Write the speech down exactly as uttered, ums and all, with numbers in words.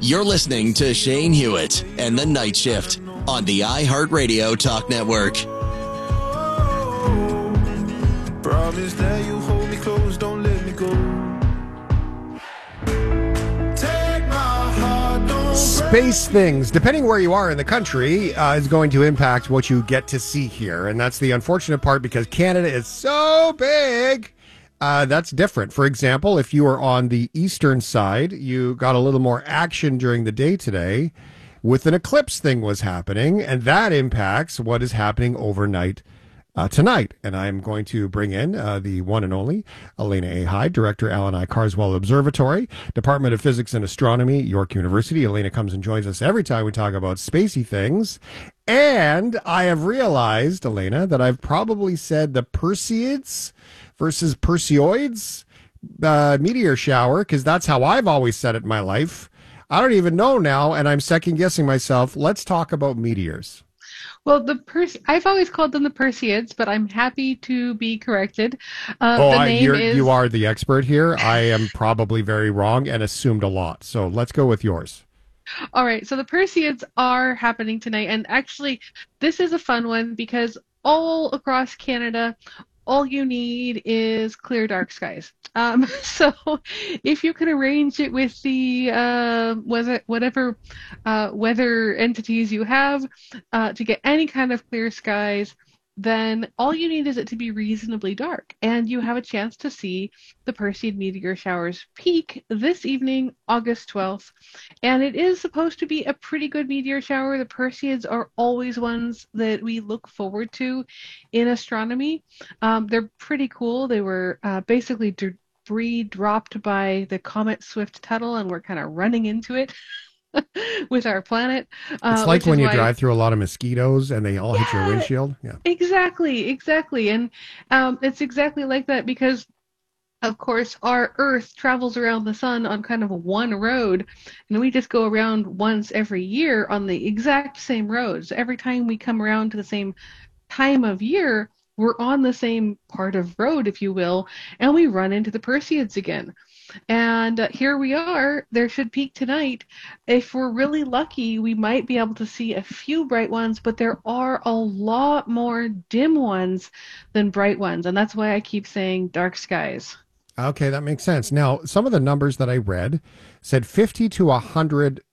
You're listening to Shane Hewitt and the Night Shift on the iHeartRadio Talk Network. Promise that you hold me close, don't let me go. Take my heart, don't Space things, depending where you are in the country, uh, is going to impact what you get to see here. And that's the unfortunate part because Canada is so big. Uh, that's different. For example, if you are on the eastern side, you got a little more action during the day today with an eclipse thing was happening, and that impacts what is happening overnight uh, tonight. And I'm going to bring in uh, the one and only Elena A. Hyde, Director, Alan I. Carswell Observatory, Department of Physics and Astronomy, York University. Elena comes and joins us every time we talk about spacey things. And I have realized, Elena, that I've probably said the Perseids versus Perseoids uh, meteor shower, because that's how I've always said it in my life. I don't even know now, and I'm second-guessing myself. Let's talk about meteors. Well, the Perse- I've always called them the Perseids, but I'm happy to be corrected. Uh, oh, the I, name you're, is... you are the expert here. I am probably very wrong and assumed a lot. So let's go with yours. All right, so the Perseids are happening tonight, and actually, this is a fun one because all across Canada, all you need is clear, dark skies. Um, so if you can arrange it with the uh, weather, whatever uh, weather entities you have uh, to get any kind of clear skies, then all you need is it to be reasonably dark, and you have a chance to see the Perseid meteor showers peak this evening, August twelfth. And it is supposed to be a pretty good meteor shower. The Perseids are always ones that we look forward to in astronomy. Um, they're pretty cool. They were uh, basically debris dropped by the comet Swift-Tuttle, and we're kind of running into it with our planet. Uh, it's like when you why... drive through a lot of mosquitoes and they all yeah, hit your windshield. Yeah, exactly, exactly. And um, it's exactly like that because, of course, our Earth travels around the sun on kind of one road, and we just go around once every year on the exact same roads. Every time we come around to the same time of year, we're on the same part of road, if you will, and we run into the Perseids again. And uh, here we are. There should peak tonight. If we're really lucky, we might be able to see a few bright ones, but there are a lot more dim ones than bright ones. And that's why I keep saying dark skies. Okay, that makes sense. Now, some of the numbers that I read said fifty to one hundred